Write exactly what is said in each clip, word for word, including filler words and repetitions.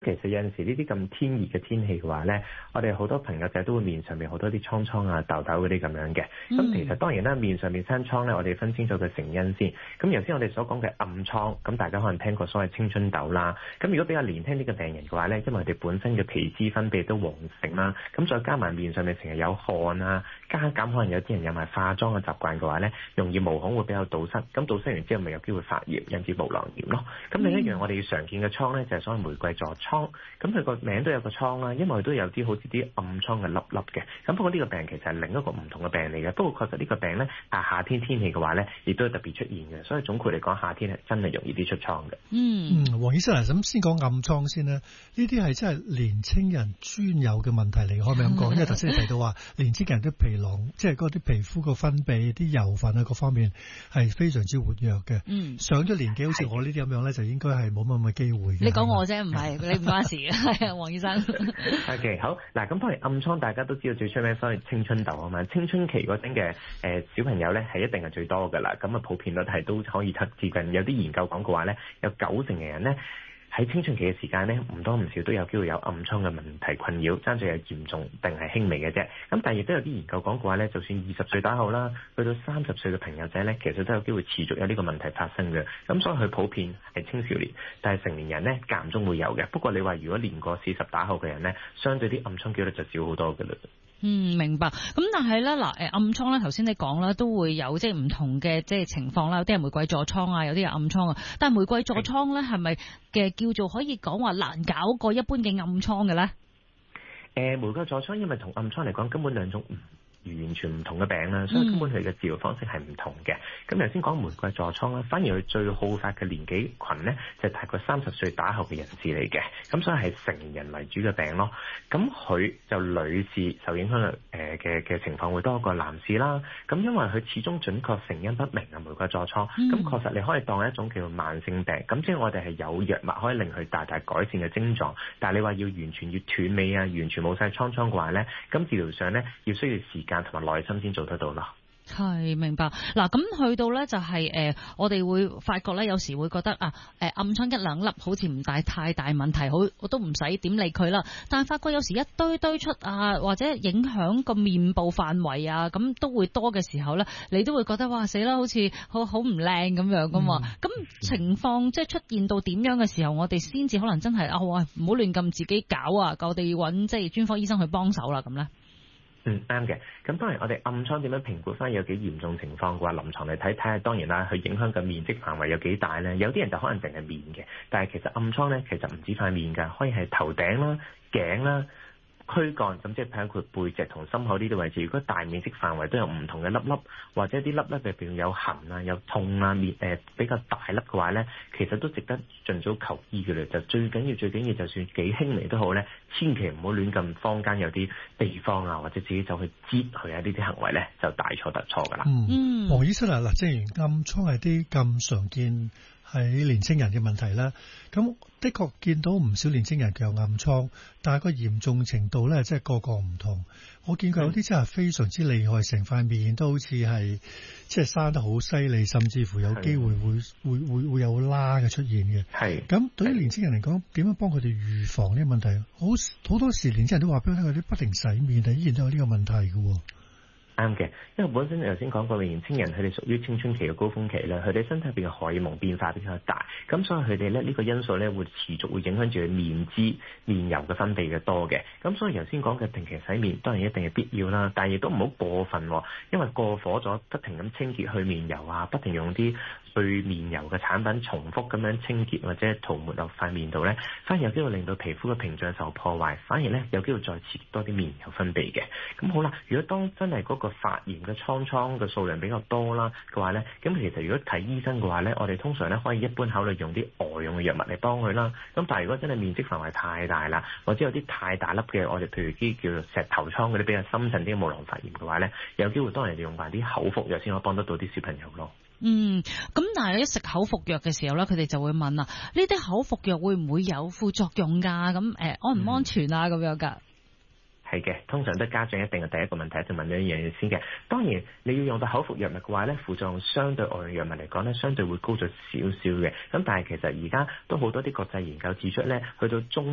其實有陣時呢啲咁天熱嘅天氣嘅話咧，我哋好多朋友仔都會面上面好多啲瘡瘡啊、痘痘嗰啲咁樣嘅。咁、嗯、其實當然啦，面上面生瘡咧，我哋分清楚個成因先。咁頭先我哋所講嘅暗瘡，咁大家可能聽過所謂青春痘啦。咁如果比較年輕啲嘅病人嘅話咧，因為佢哋本身嘅皮脂分泌都旺盛啦，咁再加埋面上面成日有汗啊，加減可能有啲人有埋化妝嘅習慣嘅話咧，容易毛孔會比較堵塞。咁堵塞完之後，咪有機會發炎，引致毛囊炎咯。咁另一樣我哋常見嘅瘡咧，就係所謂玫瑰痤瘡。咁佢個名都有個瘡啦，因為佢都有啲好似啲暗瘡嘅粒粒嘅。咁不過呢個病其實係另一個唔同嘅病嚟嘅。不過確實呢個病咧，啊夏天天氣嘅話咧，亦都特別出現嘅。所以總括嚟講，夏天係真係容易啲出瘡嘅。 嗯，黃醫生啊，咁先講暗瘡先啦。呢啲係真係年青人專有嘅問題嚟，可唔可以咁講？因為頭先你提到話，年青人啲皮囊，即係嗰啲皮膚個分泌、啲油分啊各方面係非常之活躍嘅。嗯，上咗年紀好似我呢啲咁樣咧，就應該係冇乜咁嘅機會嘅。 你講我啫，唔係你唔關事嘅，係啊，黃醫生。 OK， 好嗱，咁當然暗瘡大家都知道最出名所謂青春痘啊嘛，青春期嗰陣嘅誒小朋友咧係一定係最多噶啦，咁啊普遍率係都可以接近，有啲研究講嘅話咧，有九成嘅人咧喺青春期嘅時間咧，唔多唔少都有機會有暗瘡嘅問題困擾，爭在係嚴重定係輕微嘅啫。咁但係亦都有啲研究講嘅話咧，就算二十歲打後啦，去到三十歲嘅朋友仔咧，其實都有機會持續有呢個問題發生嘅。咁所以佢普遍係青少年，但係成年人咧間唔中會有嘅。不過你話如果年過四十打後嘅人咧，相對啲暗瘡幾率就少好多嘅啦。 嗯，明白。咁但係咧，嗱，誒，暗瘡咧，頭先你講啦，都會有即係唔同嘅即係情況啦。有啲係玫瑰痤瘡啊，有啲係暗瘡啊。但係玫瑰痤瘡咧，係咪嘅叫做可以講話難搞過一般嘅暗瘡嘅咧？誒、 呃，玫瑰痤瘡因為同暗瘡嚟講，根本兩種唔完全唔同嘅病啦，所以根本佢嘅治療方式係唔同嘅。咁頭先講玫瑰痤瘡啦，反而佢最好發嘅年紀群呢，就係大概三十歲打後嘅人士嚟嘅，咁所以係成年人為主嘅病咯。咁佢就女士受影響誒嘅嘅情況會多過男士啦。咁因為佢始終準確成因不明啊，玫瑰痤瘡，咁、嗯、確實你可以當一種叫做慢性病。咁即係我哋係有藥物可以令佢大大改善嘅症狀，但係你話要完全要斷尾啊，完全冇晒瘡瘡嘅話呢，咁治療上呢，要需要時間同埋耐心先做得到咯。 係，明白。嗱，咁去到咧就係、是、誒、呃，我哋會發覺咧，有時會覺得啊，誒、呃、暗瘡一兩粒好似唔大太大問題，好我都唔使點理佢啦。但係發覺有時一堆堆出啊，或者影響個面部範圍啊，咁都會多嘅時候咧，你都會覺得哇死啦，好似好好唔靚咁樣噶嘛。咁、嗯、情況即係出現到點樣嘅時候，我哋先至可能真係啊，唔好亂咁自己搞啊，我哋要揾即係專科醫生去幫手啦，咁咧。 嗯，啱嘅。咁當然我哋暗瘡點樣評估翻有幾嚴重情況嘅話，臨床嚟睇睇下，當然啦，佢影響嘅面積範圍有幾大咧。有啲人就可能淨係面嘅，但係其實暗瘡咧其實唔止塊面㗎，可以係頭頂啦、頸啦、軀幹，甚至係包括背脊同心口呢啲位置。如果大面積範圍都有唔同嘅粒粒，或者啲粒粒入邊有痕啊、有痛啊、面誒、呃、比較大粒嘅話咧，其實都值得盡早求醫嘅啦。就最緊要最緊要，就算幾輕微都好咧，千祈唔好亂咁坊間有啲地方啊，或者自己走去擠佢啊，呢啲行為咧就大錯特錯噶啦。 嗯，黃醫生啊，嗱，正如暗瘡係啲咁常見喺年青人嘅問題啦，咁的確見到唔少年青人佢有暗瘡，但係個嚴重程度咧，即係個個唔同。我見過有啲真係非常之厲害，成塊面都好似係即係生得好犀利，甚至乎有機會會會會會有疤嘅出現嘅。係咁，對於年青人嚟講，點樣幫佢哋預防呢個問題？好好多時年青人都話俾我聽，佢哋不停洗面，但依然都有呢個問題嘅。 啱嘅，因為本身頭先講過，年青人佢哋屬於青春期嘅高峰期咧，佢哋身體入邊嘅荷爾蒙變化比較大，咁所以佢哋咧呢個因素咧會持續會影響住佢面脂、面油嘅分泌嘅多嘅，咁所以頭先講嘅定期洗面當然一定係必要啦，但係亦都唔好過分，因為過火咗不停咁清潔去面油啊，不停用啲去面油嘅產品重複咁樣清潔或者塗抹落塊面度咧，反而有機會令到皮膚嘅屏障受破壞，反而咧有機會再刺激多啲面油分泌嘅。咁好啦，如果當真係嗰個發炎嘅瘡瘡嘅數量比較多啦嘅話咧，咁其實如果睇醫生嘅話咧，我哋通常咧可以一般考慮用啲外用嘅藥物嚟幫佢啦。咁但係如果真係面積範圍太大啦，或者有啲太大粒嘅，我哋譬如啲叫做石頭瘡嗰啲比較深層啲嘅毛囊發炎嘅話咧，有機會當然要用埋啲口服藥先可以幫得到啲小朋友咯。 嗯，咁但係一食口服藥嘅時候咧，佢哋就會問啦，呢啲口服藥會唔會有副作用噶？咁誒、呃，安唔安全啊？咁、嗯、樣噶？ 係嘅，通常都家長一定係第一個問題就問咗一樣嘢先嘅。當然你要用到口服藥物嘅話咧，副作用相對外用藥物嚟講咧，相對會高咗少少嘅。咁但係其實而家都好多啲國際研究指出咧，去到中度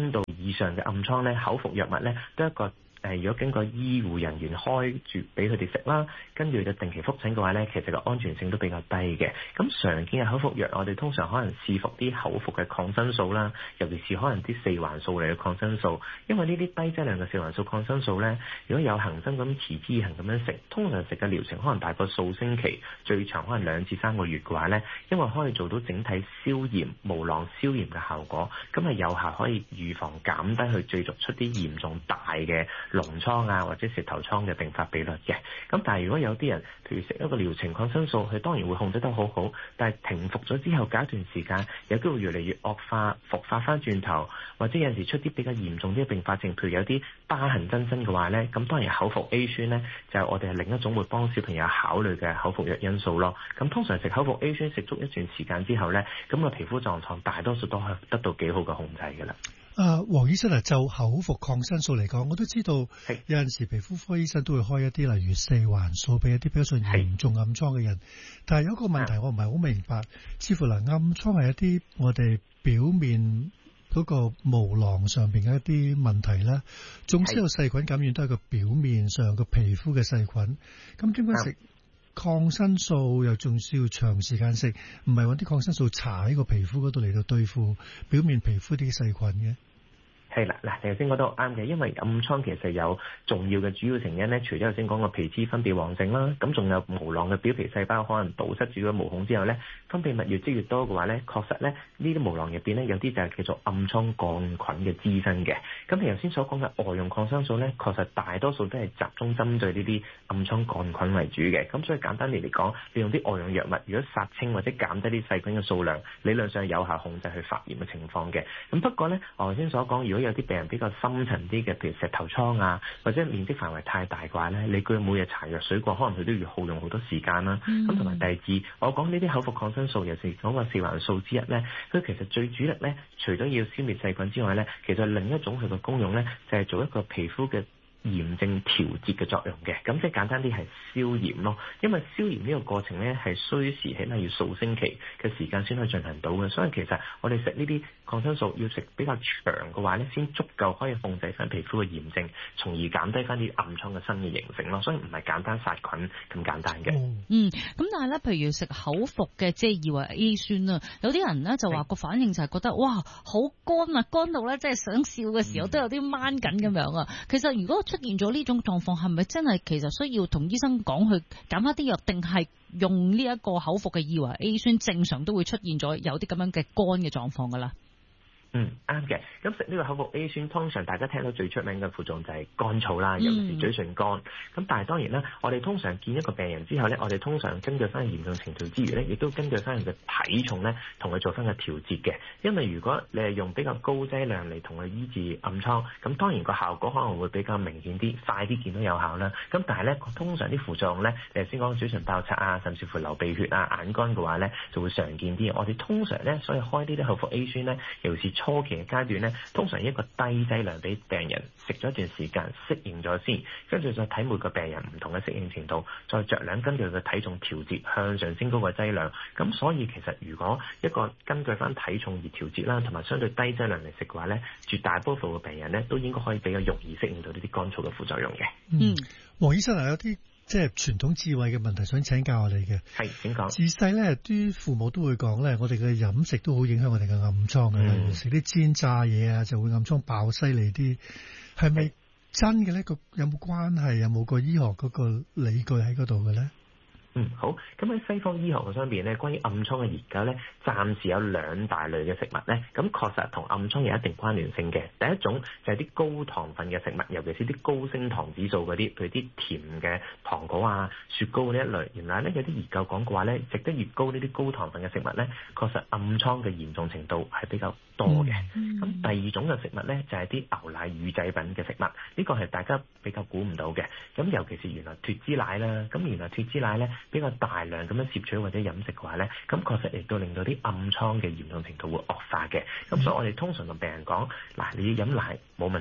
以上嘅暗瘡咧，口服藥物咧都係一個。誒，如果經過醫護人員開住俾佢哋食啦，跟住就定期覆診嘅話咧，其實個安全性都比較低嘅。咁常見嘅口服藥，我哋通常可能試服啲口服嘅抗生素啦，尤其是可能啲四環素嚟嘅抗生素，因為呢啲低劑量嘅四環素抗生素咧，如果有恒心咁持之以恆咁樣食，通常食嘅療程可能大概數星期，最長可能兩至三個月嘅話咧，因為可以做到整體消炎、無囊消炎嘅效果，咁係有效可以預防減低去製造出啲嚴重大嘅膿瘡啊，或者舌頭瘡嘅併發比率嘅。咁但係如果有啲人，譬如食一個療程抗生素，佢當然會控制得好好，但係停服咗之後，隔一段時間有機會越嚟越惡化，復發翻轉頭，或者有陣時出啲比較嚴重啲嘅併發症，譬如有啲疤痕增生嘅話咧，咁當然口服 A 酸咧就係、是、我哋係另一種會幫小朋友考慮嘅口服藥因素咯。咁通常食口服 A 酸食足一段時間之後咧，咁個皮膚狀況大多數都係得到幾好嘅控制㗎啦。 啊，黃醫生啊，就口服抗生素嚟講，我都知道有陣時皮膚科醫生都會開一啲例如四環素俾一啲比較上嚴重暗瘡嘅人，但係有一個問題我唔係好明白，似乎嗱暗瘡係一啲我哋表面嗰個毛囊上邊嘅一啲問題啦，總之有細菌感染都係個表面上個皮膚嘅細菌，咁點解食抗生素又仲需要長時間食，唔係揾啲抗生素搽喺個皮膚嗰度嚟到對付表面皮膚啲細菌嘅？ 係啦，嗱，頭先講得啱嘅，因為暗瘡其實有重要嘅主要成因咧，除咗頭先講個皮脂分泌旺盛啦，咁仲有毛囊嘅表皮細胞可能堵塞住個毛孔之後咧，分泌物越積越多嘅話咧，確實咧呢啲毛囊入邊咧有啲就係叫做暗瘡桿菌嘅滋生嘅。咁你頭先所講嘅外用抗生素咧，確實大多數都係集中針對呢啲暗瘡桿菌為主嘅。咁所以簡單啲嚟講，你用啲外用藥物，如果殺清或者減低啲細菌嘅數量，理論上有效控制佢發炎嘅情況嘅。咁不過咧，我頭先所講，如果有啲病人比較深層啲嘅，譬如石頭瘡啊，或者面積範圍太大嘅話咧，你佢每日搽藥水過，可能佢都要耗用好多時間啦。咁同埋第二，我講呢啲口服抗生素，尤其是講個四環素之一咧，佢其實最主力咧，除咗要消滅細菌之外咧，其實另一種佢嘅功用咧，就係做一個皮膚嘅炎症調節嘅作用嘅。咁即係簡單啲係消炎咯。因為消炎呢個過程咧係需時起碼要數星期嘅時間先可以進行到嘅，所以其實我哋食呢啲抗生素要食比較長嘅話咧，先足夠可以控制翻皮膚嘅炎症，從而減低翻啲暗瘡嘅新嘅形成咯。所以唔係簡單殺菌咁簡單嘅。 嗯，咁但係咧，譬如食口服嘅即係以為 A 酸啊，有啲人咧就話個反應就係覺得哇好乾啊，乾到咧即係想笑嘅時候都有啲掹緊咁樣啊。其實如果出現咗呢種狀況，係咪真係其實需要同醫生講去減一啲藥，定係用呢一個口服嘅以為 A 酸正常都會出現咗有啲咁樣嘅乾嘅狀況噶啦？ 嗯，啱嘅。咁食呢個口服 A 酸，通常大家聽到最出名嘅副作用就係乾燥啦，尤其是嘴唇乾。咁、嗯、但係當然啦，我哋通常見一個病人之後咧，我哋通常根據翻嚴重程度之餘咧，亦都根據翻佢嘅體重咧，同佢做翻個調節嘅。因為如果你係用比較高劑量嚟同佢醫治暗瘡，咁當然個效果可能會比較明顯啲，快啲見到有效啦。咁但係咧，通常啲副作用咧，你頭先講嘴唇爆拆啊，甚至乎流鼻血啊、眼乾嘅話咧，就會常見啲。我哋通常咧，所以開呢啲口服 A 酸咧，尤其是初期嘅階段咧，通常一個低劑量俾病人食咗一段時間適應咗先，跟住再睇每個病人唔同嘅適應程度，再酌量根據佢嘅體重調節向上升高個劑量。咁所以其實如果一個根據翻體重而調節啦，同埋相對低劑量嚟食嘅話咧，絕大部分嘅病人咧都應該可以比較容易適應到呢啲乾燥嘅副作用嘅。 嗯，黃醫生啊，有啲即係傳統智慧嘅問題想請教我哋嘅。係，請講。自細咧，啲父母都會講咧，我哋嘅飲食都好影響我哋嘅暗瘡嘅，例如食啲煎炸嘢啊，就會暗瘡爆犀利啲。係咪真嘅咧？個有冇關係？有冇個醫學嗰個理據喺嗰度嘅咧？嗯，好。咁喺西方醫學嘅方面咧，關於暗瘡嘅研究咧，暫時有兩大類嘅食物咧，咁確實同暗瘡有一定關聯性嘅。第一種就係啲高糖分嘅食物，尤其是啲高升糖指數嗰啲，譬如啲甜嘅糖果啊、雪糕呢一類。原來咧有啲研究講過話咧，食得越高呢啲高糖分嘅食物咧，確實暗瘡嘅嚴重程度係比較多嘅。咁、嗯、第二種嘅食物咧，就係、是、啲牛奶乳製品嘅食物，呢、這個係大家比較估唔到嘅。咁尤其是原來脫脂奶啦，咁原來脫脂奶咧比較大量咁樣攝取或者飲食嘅話咧，咁確實亦都令到啲暗瘡嘅嚴重程度會惡化嘅。咁所以我哋通常同病人講，嗱，你要飲奶冇問題，第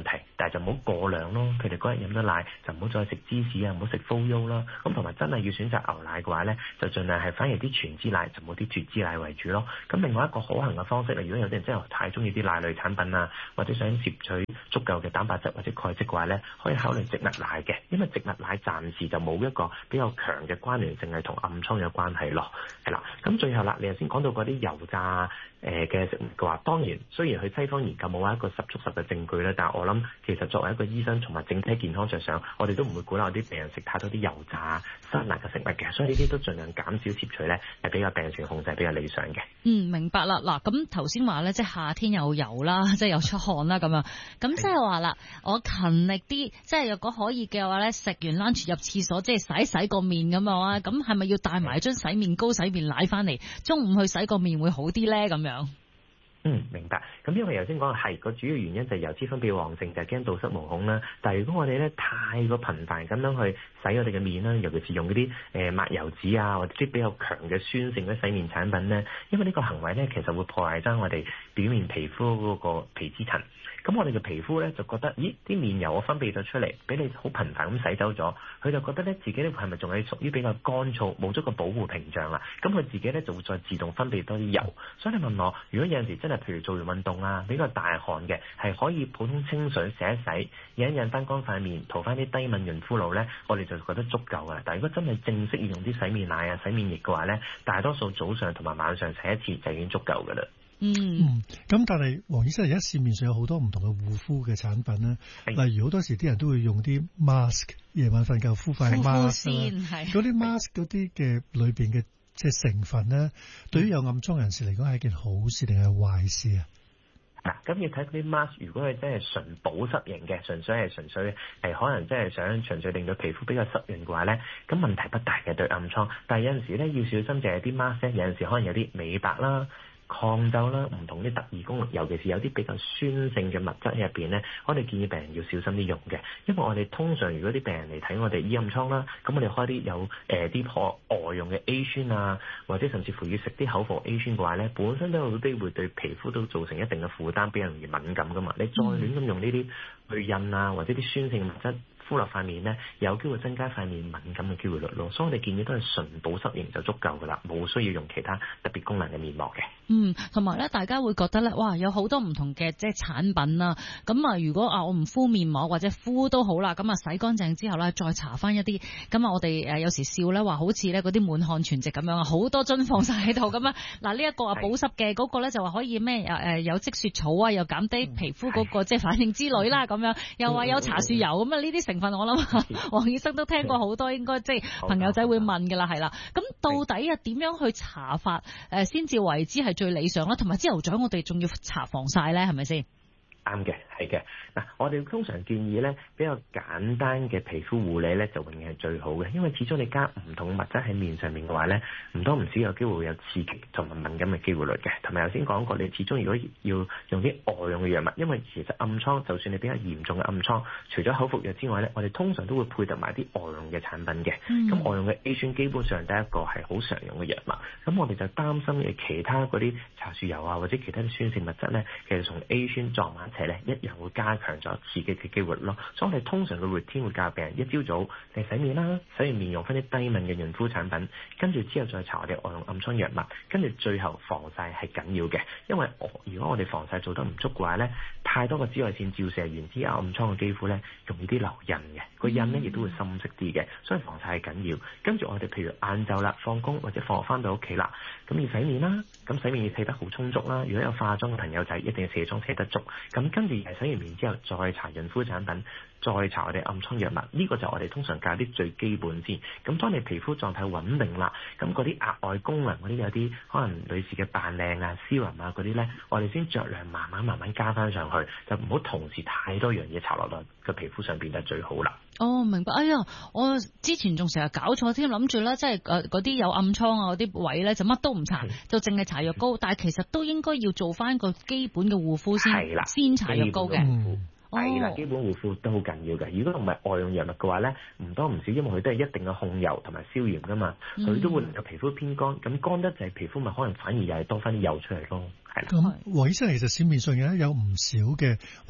但係就唔好過量咯。佢哋嗰日飲咗奶就唔好再食芝士啊，唔好食麩優啦。咁同埋真係要選擇牛奶嘅話咧，就盡量係反而啲全脂奶，就冇啲脫脂奶為主咯。咁另外一個可行嘅方式咧，如果有啲人真係太中意啲奶類產品啊，或者想攝取足夠嘅蛋白質或者鈣質嘅話咧，可以考慮植物奶嘅，因為植物奶暫時就冇一個比較強嘅關聯性係同暗瘡有關係咯。係啦，咁最後啦，你頭先講到嗰啲油炸誒嘅食物嘅話，當然雖然佢西方研究冇話一個十足十嘅證據咧，但係我諗其實作為一個醫生同埋整體健康着想，我哋都唔會鼓勵啲病人食太多啲油炸、辛辣嘅食物嘅，所以呢啲都盡量減少攝取咧，係比較病情控制比較理想嘅。 嗯，明白啦。嗱，咁頭先話咧，即係夏天又油啦，即係又出汗啦咁樣，咁即係話啦，我勤力啲，即係如果可以嘅話咧，食完 lunch 入廁所，即係洗洗個面咁樣啊，咁係咪要帶埋樽洗面膏、洗面奶翻嚟，中午去洗個面會好啲咧？咁樣。 嗯，明白。咁因為頭先講係個主要原因就係油脂分泌旺盛，就係驚堵塞毛孔啦。但係如果我哋咧太過頻繁咁樣去洗我哋嘅面啦，尤其是用嗰啲誒抹油紙啊，或者啲比較強嘅酸性嘅洗面產品咧，因為呢個行為咧其實會破壞翻我哋表面皮膚嗰個皮脂層。咁我哋嘅皮膚咧就覺得，咦啲面油我分泌咗出嚟，俾你好頻繁咁洗走咗，佢就覺得咧自己咧係咪仲係屬於比較乾燥，冇咗個保護屏障啦。咁佢自己咧就會再自動分泌多啲油。所以你問我，如果有陣時真係譬如做完運動啊，比較大汗嘅，係可以普通清水洗一洗，引一引翻乾塊面，塗翻啲低敏潤膚露咧，我哋就覺得足夠噶啦。但係如果真係正式要用啲洗面奶啊、洗面液嘅話咧，大多數早上同埋晚上洗一次就已經足夠噶啦。 嗯， 咁、嗯、但係黃醫生而家市面上有好多唔同嘅護膚嘅產品咧，例如好多時啲人都會用啲 mask， 夜晚瞓覺敷塊 mask 啦，嗰啲 mask 嗰啲嘅裏邊嘅即係成分咧，對於有暗瘡人士嚟講係一件好事定係壞事啊？ 嗱，咁要睇嗰啲 mask，如果係真係純保濕型嘅，純粹係純粹係可能真係想純粹令到皮膚比較濕潤嘅話咧，咁問題不大嘅對暗瘡。但係有陣時咧要小心，就係啲 mask 咧，有陣時可能有啲美白啦、抗皺啦，唔同啲特異功能，尤其是有啲比較酸性嘅物質喺入邊咧，我哋建議病人要小心啲用嘅，因為我哋通常如果啲病人嚟睇我哋醫暗瘡啦，咁我哋開啲有誒啲可外用嘅 A 酸啊，或者甚至乎要食啲口服 A 酸嘅話咧，本身都有機會對皮膚都造成一定嘅負擔，比較容易敏感噶嘛。你再亂咁用呢啲去印啊，或者啲酸性物質敷落塊面咧，有機會增加塊面敏感嘅機會率咯。所以我哋建議都係純保濕型就足夠噶啦，冇需要用其他特別功能嘅面膜嘅。 嗯，同埋咧，大家會覺得咧，哇，有好多唔同嘅即係產品啦。咁啊，如果啊我唔敷面膜或者敷都好啦，咁啊洗乾淨之後咧，再搽翻一啲。咁啊，我哋誒有時笑咧話，好似咧嗰啲滿漢全席咁樣啊，好多樽放晒喺度咁啊。嗱，呢一個啊保濕嘅，嗰個咧就話可以咩誒有積雪草啊，又減低皮膚嗰個即係反應之類啦，咁樣又話有茶樹油咁啊，呢啲成分我諗黃醫生都聽過好多，應該即係朋友仔會問㗎啦，係啦。咁到底啊點樣去搽法誒先至為之係最理想啦，同埋朝頭早我哋仲要搽防曬咧，係咪先？ 啱嘅，係嘅。嗱，我哋通常建議咧比較簡單嘅皮膚護理咧，就永遠係最好嘅，因為始終你加唔同物質喺面上面嘅話咧，唔多唔少有機會會有刺激同埋敏感嘅機會率嘅。同埋頭先講過，你始終如果要用啲外用嘅藥物，因為其實暗瘡就算你比較嚴重嘅暗瘡，除咗口服藥之外咧，我哋通常都會配合埋啲外用嘅產品嘅。咁、嗯、外用嘅 A 酸基本上第一個係好常用嘅藥物，咁我哋就擔心嘅其他嗰啲茶樹油啊或者其他啲酸性物質咧，其實同 A 酸撞埋一齊咧，一樣會加強咗刺激嘅機會咯。所以我哋通常嘅 routine 會教病人一朝早你洗面啦，洗完面用翻啲低敏嘅潤膚產品，跟住之後再搽我哋外用暗瘡藥物，跟住最後防曬係緊要嘅。因為我如果我哋防曬做得唔足嘅話咧，太多嘅紫外線照射完之後，暗瘡嘅肌膚咧容易啲留印嘅，個印咧亦都會深色啲嘅，所以防曬係緊要。跟住我哋譬如晏晝啦，放工或者放學翻到屋企啦，咁要洗面啦，咁洗面要洗得好充足啦。如果有化妝嘅朋友仔，一定要卸妝卸得足。咁跟住係洗完面之後，再搽潤膚產品，再搽我哋暗瘡藥物。呢、這個就我哋通常教啲最基本先。咁當你皮膚狀態穩定啦，咁嗰啲額外功能嗰啲有啲可能女士嘅扮靚啊、serum啊嗰啲咧，我哋先酌量慢慢慢慢加翻上去，就唔好同時太多樣嘢搽落落個皮膚上邊就最好啦。 哦，明白。哎呀，我之前仲成日搞錯添，諗住咧，即係誒嗰啲有暗瘡啊嗰啲位咧，就乜都唔搽，就淨係搽藥膏。但係其實都應該要做翻個基本嘅護膚先，先搽藥膏嘅。 係啦，基本護膚都好緊要嘅。如果唔係外用藥物嘅話咧，唔多唔少，因為佢都係一定嘅控油同埋消炎噶嘛，佢、嗯、都會令到皮膚偏乾。咁乾得就係皮膚咪可能反而又係多翻啲油出嚟咯。係啦。 咁黃醫生其實市面上有有唔少嘅話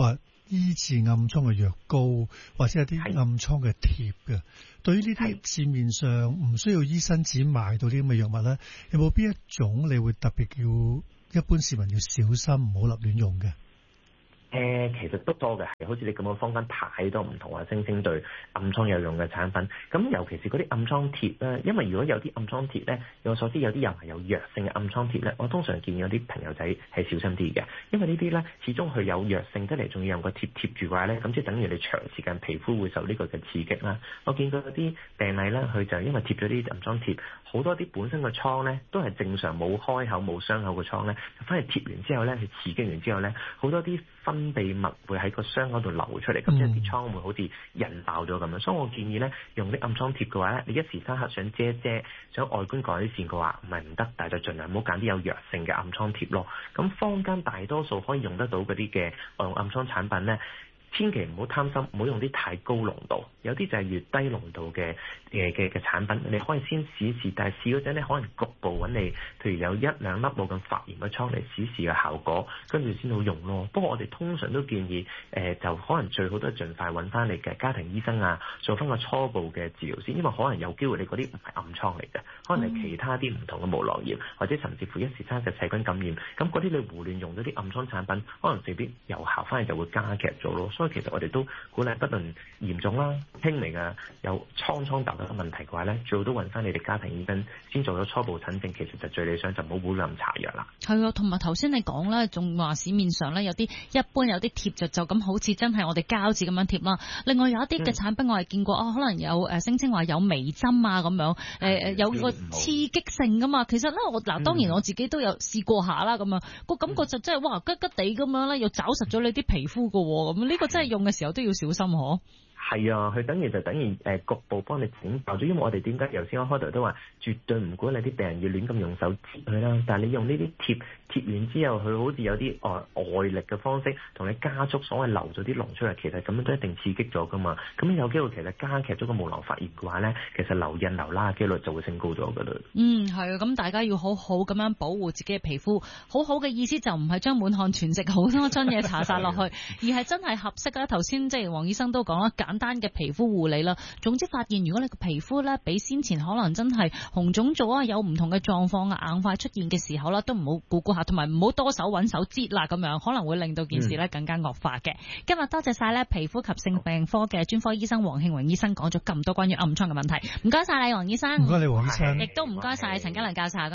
醫治暗瘡嘅藥膏，或者有啲暗瘡嘅貼嘅。對於呢啲市面上唔需要醫生紙買到啲咁嘅藥物咧，有冇邊一種你會特別叫一般市民要小心，唔好立亂用嘅？ 誒、呃、其實都多嘅，係好似你咁樣坊間太多唔同話聲稱對暗瘡有用嘅產品。咁尤其是嗰啲暗瘡貼咧，因為如果有啲暗瘡貼咧，據我所知有啲又係有藥性嘅暗瘡貼咧，我通常建議有啲朋友仔係小心啲嘅，因為呢啲咧始終佢有藥性，得嚟仲要用個貼貼住嘅話咧，咁即係等於你長時間皮膚會受呢個嘅刺激啦。我見過嗰啲病例咧，佢就因為貼咗啲暗瘡貼，好多啲本身個瘡咧都係正常冇開口冇傷口嘅瘡咧，反而貼完之後咧，佢刺激完之後咧，好多啲分泌物會喺個傷口度流出嚟，咁即係啲瘡會好似引爆咗咁樣。所以我建議咧，用啲暗瘡貼嘅話咧，你一時三刻想遮遮，想外觀改善嘅話，唔係唔得，但係就盡量唔好揀啲有藥性嘅暗瘡貼咯。咁坊間大多數可以用得到嗰啲嘅外用暗瘡產品咧，千祈唔好貪心，唔好用啲太高濃度，有啲就係越低濃度嘅嘅嘅嘅產品，你可以先試一試，但係試嗰陣咧，可能局部揾你，譬如有一兩粒冇咁發炎嘅瘡嚟試試嘅效果，跟住先好用咯。不過我哋通常都建議，誒、呃、就可能最好都係盡快揾翻你嘅家庭醫生啊，做翻個初步嘅治療先，因為可能有機會你嗰啲唔係暗瘡嚟嘅，可能係其他啲唔同嘅毛囊炎，或者甚至乎一時三刻細菌感染，咁嗰啲你胡亂用咗啲暗瘡產品，可能未必有效，反而就會加劇咗咯。所以其實我哋都鼓勵，不論嚴重啦、輕微嘅有瘡瘡痘嘅問題嘅話咧，最好都揾翻你哋家庭醫生先做咗初步診症，其實就最理想，就唔好胡亂搽藥啦。 係啊，同埋頭先你講咧，仲話市面上咧有啲一般有啲貼就就咁好似真係我哋膠紙咁樣貼啦。另外有一啲嘅產品我係見過，哦、嗯啊，可能有誒聲稱話有微針啊咁樣，誒、呃、有個刺激性噶嘛。其實咧我嗱當然我自己都有試過下啦，咁樣個感覺就真係哇吉吉地咁樣咧，又抓實咗你啲皮膚噶喎，咁呢個真係用嘅時候都要小心嗬。 係啊，佢等於就等於誒、呃、局部幫你整爆咗，因為我哋點解頭先我開頭都話絕對唔鼓勵啲病人要亂咁用手接佢啦，但係你用呢啲貼貼完之後，佢好似有啲外外力嘅方式同你加速所謂流咗啲膿出嚟，其實咁樣都一定刺激咗噶嘛，咁有機會其實加劇咗個毛囊發炎嘅話咧，其實留印留疤嘅機率就會升高咗噶啦。嗯， 係啊，咁大家要好好咁樣保護自己嘅皮膚，好好嘅意思就唔係將滿漢全席好多樽嘢搽晒落去，而係真係合適啊。頭先即係黃醫生都講啦，簡單嘅皮膚護理啦。總之發現如果你個皮膚咧比先前可能真係紅腫咗啊，有唔同嘅狀況啊，硬塊出現嘅時候啦，都唔好顧顧下，同埋唔好多手揾手擠啦，咁樣可能會令到件事咧更加惡化嘅。嗯、今日多謝晒咧皮膚及性病科嘅專科醫生黃慶榮醫生講咗咁多關於暗瘡嘅問題，唔該晒你黃醫生， 唔該你黃醫生， 亦都唔該晒陳家良教授。